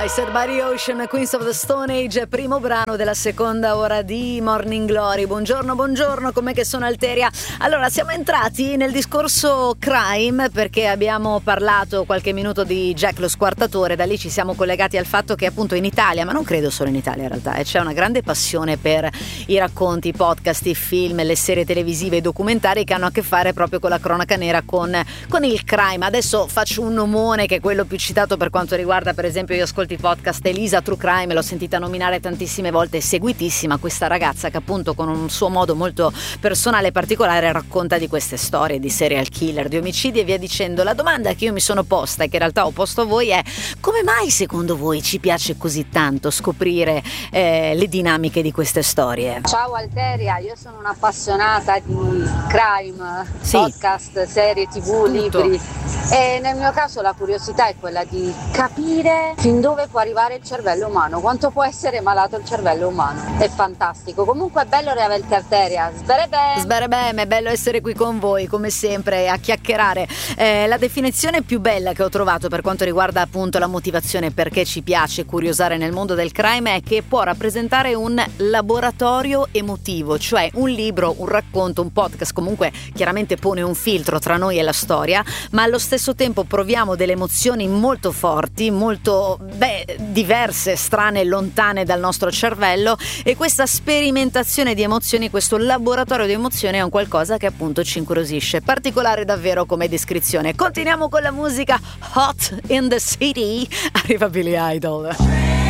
I Said by the Ocean, Queens of the Stone Age, primo brano della seconda ora di Morning Glory. Buongiorno, com'è che sono Alteria? Allora, siamo entrati nel discorso crime perché abbiamo parlato qualche minuto di Jack lo Squartatore, da lì ci siamo collegati al fatto che appunto in Italia, ma non credo solo in Italia in realtà, c'è una grande passione per i racconti, i podcast, i film, le serie televisive, i documentari che hanno a che fare proprio con la cronaca nera, con il crime. Adesso faccio un nomone che è quello più citato per quanto riguarda, per esempio, io ascolto i podcast Elisa True Crime, l'ho sentita nominare tantissime volte, è seguitissima questa ragazza che appunto con un suo modo molto personale e particolare racconta di queste storie di serial killer, di omicidi e via dicendo. La domanda che io mi sono posta e che in realtà ho posto a voi è: come mai secondo voi ci piace così tanto scoprire le dinamiche di queste storie? Ciao Alteria, io sono un'appassionata di crime, sì, podcast, serie tv, tutto. libri, e nel mio caso la curiosità è quella di capire fin dove può arrivare il cervello umano, quanto può essere malato il cervello umano. È fantastico. Comunque è bello riaverti Alteria. Sberebem, è bello essere qui con voi come sempre a chiacchierare. La definizione più bella che ho trovato per quanto riguarda appunto la motivazione perché ci piace curiosare nel mondo del crime è che può rappresentare un laboratorio emotivo, cioè un libro, un racconto, un podcast, comunque chiaramente pone un filtro tra noi e la storia, ma allo stesso tempo proviamo delle emozioni molto forti, molto diverse, strane, lontane dal nostro cervello, e questa sperimentazione di emozioni, questo laboratorio di emozioni è un qualcosa che appunto ci incuriosisce. Particolare davvero come descrizione. Continuiamo con la musica. Hot in the City, arriva Billy Idol.